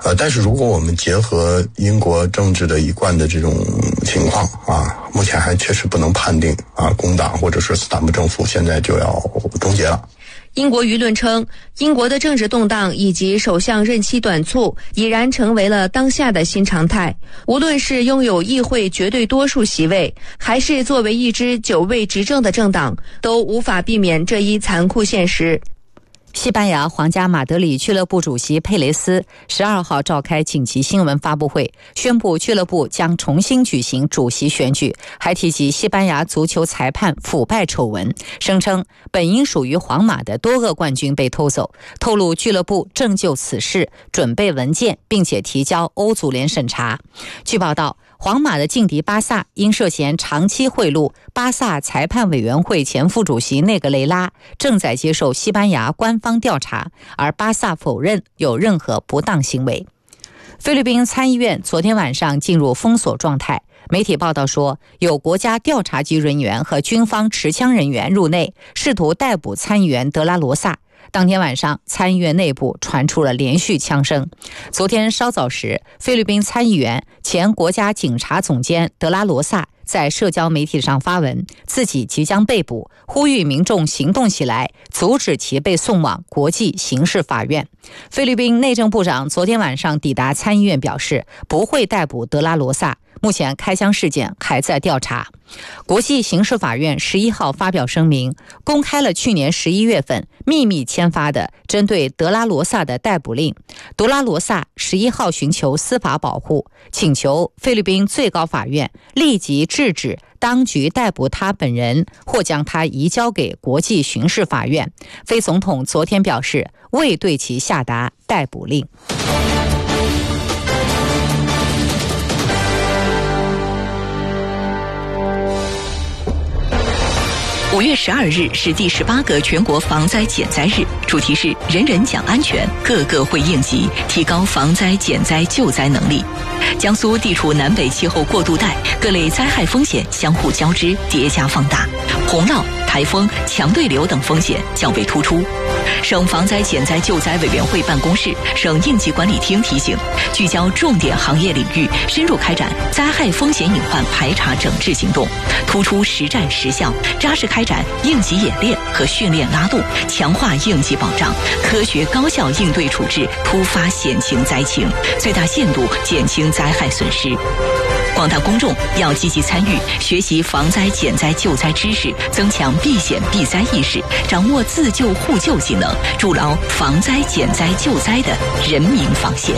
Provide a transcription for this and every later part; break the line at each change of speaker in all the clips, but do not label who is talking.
但是如果我们结合英国政治的一贯的这种情况目前还确实不能判定工党或者是斯坦普政府现在就要终结了。
英国舆论称，英国的政治动荡以及首相任期短促已然成为了当下的新常态。无论是拥有议会绝对多数席位，还是作为一支9位执政的政党，都无法避免这一残酷现实。
西班牙皇家马德里俱乐部主席佩雷斯12号召开紧急新闻发布会，宣布俱乐部将重新举行主席选举，还提及西班牙足球裁判腐败丑闻，声称本应属于皇马的多个冠军被偷走，透露俱乐部正就此事准备文件，并且提交欧足联审查。据报道，皇马的劲敌巴萨因涉嫌长期贿赂巴萨裁判委员会前副主席内格雷拉，正在接受西班牙官方调查，而巴萨否认有任何不当行为。菲律宾参议院昨天晚上进入封锁状态，媒体报道说，有国家调查局人员和军方持枪人员入内，试图逮捕参议员德拉罗萨。当天晚上，参议院内部传出了连续枪声。昨天稍早时，菲律宾参议员、前国家警察总监德拉罗萨在社交媒体上发文，自己即将被捕，呼吁民众行动起来，阻止其被送往国际刑事法院。菲律宾内政部长昨天晚上抵达参议院，表示不会逮捕德拉罗萨，目前开枪事件还在调查。国际刑事法院11号发表声明，公开了去年11月份秘密签发的针对德拉罗萨的逮捕令。德拉罗萨11号寻求司法保护，请求菲律宾最高法院立即制止当局逮捕他本人，或将他移交给国际刑事法院。菲总统昨天表示，未对其下达逮捕令。
5月12日是第18个全国防灾减灾日，主题是人人讲安全，个个会应急，提高防灾减灾救灾能力。江苏地处南北气候过渡带，各类灾害风险相互交织，叠加放大，洪涝、台风、强对流等风险较为突出。省防灾减灾救灾委员会办公室、省应急管理厅提醒，聚焦重点行业领域，深入开展灾害风险隐患排查整治行动，突出实战实效，扎实开展应急演练和训练拉动，强化应急保障，科学高效应对处置突发险情灾情，最大限度减轻灾害损失。广大公众要积极参与，学习防灾减灾救灾知识，增强避险避灾意识，掌握自救互救技能，筑牢防灾减灾救灾的人民防线。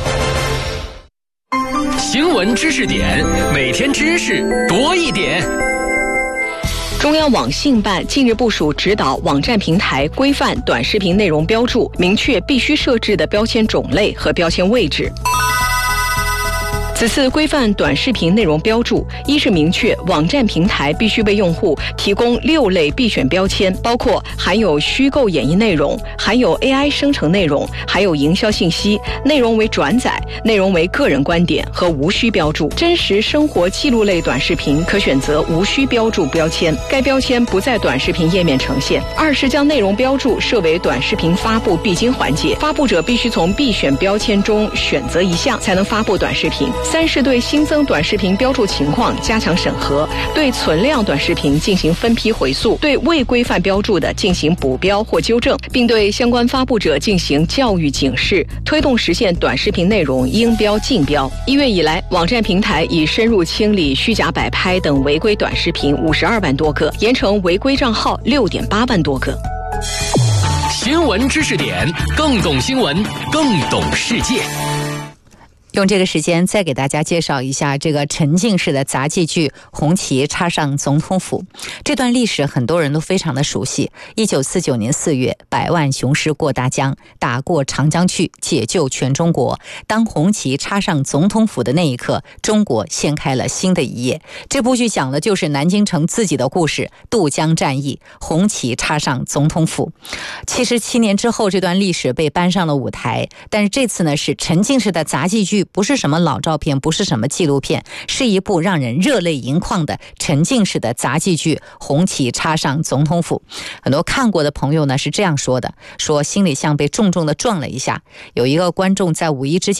新闻知识点，每天知识多一点。
中央网信办近日部署指导网站平台规范短视频内容标注，明确必须设置的标签种类和标签位置。此次规范短视频内容标注，一是明确网站平台必须为用户提供6类必选标签，包括含有虚构演绎内容、含有 AI 生成内容、含有营销信息、内容为转载、内容为个人观点和无需标注。真实生活记录类短视频可选择无需标注标签，该标签不在短视频页面呈现。二是将内容标注设为短视频发布必经环节，发布者必须从必选标签中选择一项才能发布短视频。三是对新增短视频标注情况加强审核，对存量短视频进行分批回溯，对未规范标注的进行补标或纠正，并对相关发布者进行教育警示，推动实现短视频内容应标尽标。1月以来，网站平台已深入清理虚假摆拍等违规短视频52万多个，严惩违规账号6.8万多个。
新闻知识点，更懂新闻，更懂世界。
用这个时间再给大家介绍一下这个沉浸式的杂技剧《红旗插上总统府》。这段历史很多人都非常的熟悉。1949年4月，百万雄师过大江，打过长江去，解救全中国。当红旗插上总统府的那一刻，中国掀开了新的一页。这部剧讲的就是南京城自己的故事，渡江战役，红旗插上总统府。77年之后，这段历史被搬上了舞台，但是这次呢是沉浸式的杂技剧，不是什么老照片，不是什么纪录片，是一部让人热泪盈眶的沉浸式的杂技剧《红旗插上总统府》。很多看过的朋友呢是这样说的，说心里像被重重的撞了一下。有一个观众在5一之前